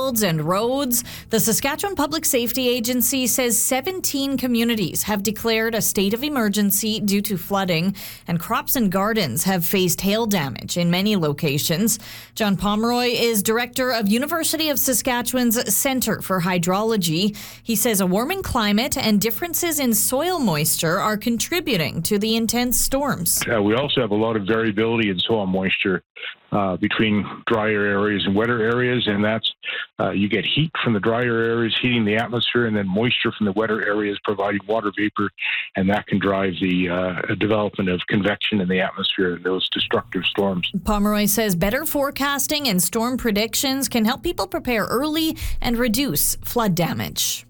fields and roads. The Saskatchewan Public Safety Agency says 17 communities have declared a state of emergency due to flooding, and crops and gardens have faced hail damage in many locations. John Pomeroy is director of University of Saskatchewan's Centre for Hydrology. He says a warming climate and differences in soil moisture are contributing to the intense storms. We also have a lot of variability in soil moisture between drier areas and wetter areas, and that's you get heat from the drier areas heating the atmosphere, and then moisture from the wetter areas providing water vapor, and that can drive the development of convection in the atmosphere and those destructive storms. Pomeroy says better forecasting and storm predictions can help people prepare early and reduce flood damage.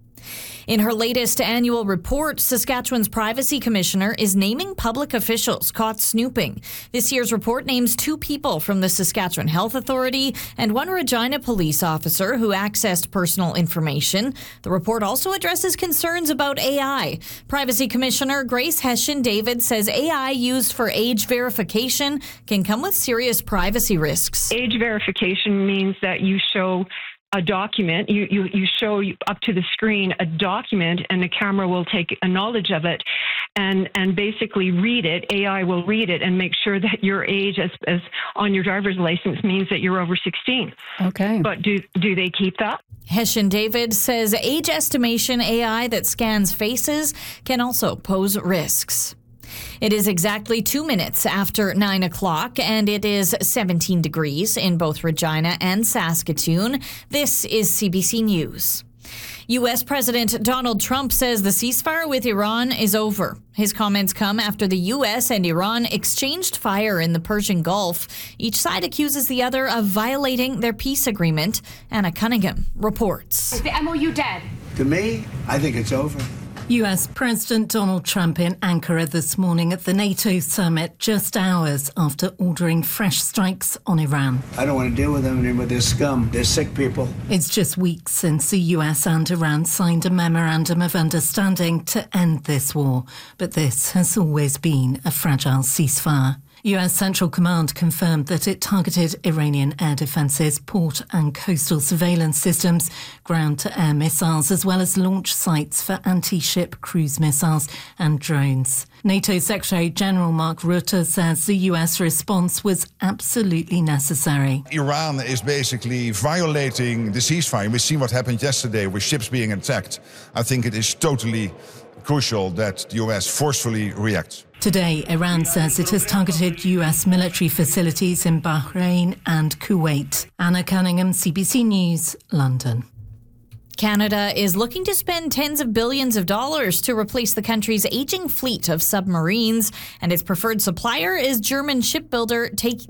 In her latest annual report, Saskatchewan's Privacy Commissioner is naming public officials caught snooping. This year's report names 2 people from the Saskatchewan Health Authority and 1 Regina police officer who accessed personal information. The report also addresses concerns about AI. Privacy Commissioner Grace Hession-David says AI used for age verification can come with serious privacy risks. Age verification means that you show a document, you show up to the screen a document, and the camera will take a knowledge of it and basically read it. AI will read it and make sure that your age as on your driver's license means that you're over 16. Okay. But do they keep that? Hession-David says age estimation AI that scans faces can also pose risks. It is exactly 2 minutes after 9 o'clock, and it is 17 degrees in both Regina and Saskatoon. This is CBC News. U.S. President Donald Trump says the ceasefire with Iran is over. His comments come after the U.S. and Iran exchanged fire in the Persian Gulf. Each side accuses the other of violating their peace agreement. Anna Cunningham reports. Is the MOU dead? To me, I think it's over. US President Donald Trump in Ankara this morning at the NATO summit, just hours after ordering fresh strikes on Iran. I don't want to deal with them anymore. They're scum. They're sick people. It's just weeks since the US and Iran signed a memorandum of understanding to end this war. But this has always been a fragile ceasefire. US Central Command confirmed that it targeted Iranian air defences, port and coastal surveillance systems, ground-to-air missiles, as well as launch sites for anti-ship cruise missiles and drones. NATO Secretary-General Mark Rutte says the US response was absolutely necessary. Iran is basically violating the ceasefire. We've seen what happened yesterday with ships being attacked. I think it is totally crucial that the US forcefully reacts. Today, Iran says it has targeted US military facilities in Bahrain and Kuwait. Anna Cunningham, CBC News, London. Canada is looking to spend tens of billions of dollars to replace the country's aging fleet of submarines, and its preferred supplier is German shipbuilder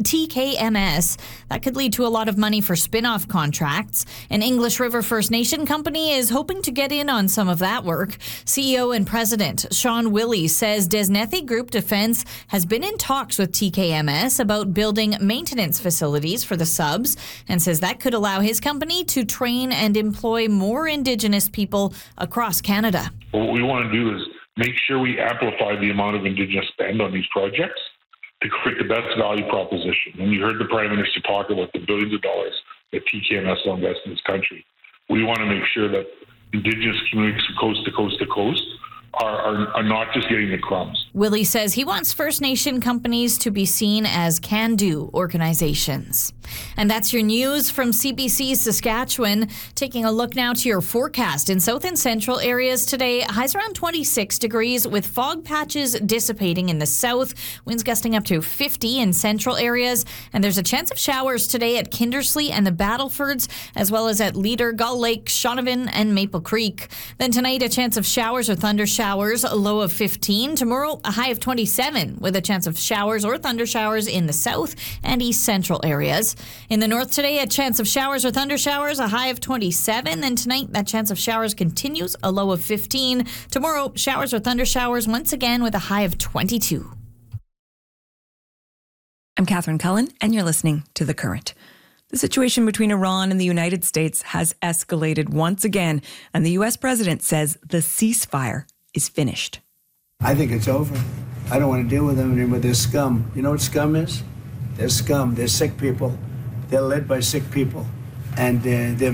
TKMS. That could lead to a lot of money for spin-off contracts. An English River First Nation company is hoping to get in on some of that work. CEO and President Sean Willey says Desnethi Group Defense has been in talks with TKMS about building maintenance facilities for the subs, and says that could allow his company to train and employ more Indigenous people across Canada. What we want to do is make sure we amplify the amount of Indigenous spend on these projects to create the best value proposition. And you heard the Prime Minister talk about the billions of dollars that TKMS will invest in this country. We want to make sure that Indigenous communities from coast to coast to coast are not just getting the crumbs. Willey says he wants First Nation companies to be seen as can-do organizations. And that's your news from CBC Saskatchewan. Taking a look now to your forecast. In south and central areas today, highs around 26 degrees with fog patches dissipating in the south. Winds gusting up to 50 in central areas. And there's a chance of showers today at Kindersley and the Battlefords, as well as at Leader, Gull Lake, Shaunavon, and Maple Creek. Then tonight, a chance of showers or thunder showers, a low of 15. Tomorrow, a high of 27 with a chance of showers or thunder showers in the south and east central areas. In the north today, a chance of showers or thunder showers, a high of 27. Then tonight, that chance of showers continues, a low of 15. Tomorrow, showers or thunder showers once again with a high of 22. I'm Catherine Cullen, and you're listening to The Current. The situation between Iran and the United States has escalated once again, and the U.S. president says the ceasefire is finished. I think it's over. I don't want to deal with them anymore. They're scum. You know what scum is? They're scum. They're sick people. They're led by sick people. And they're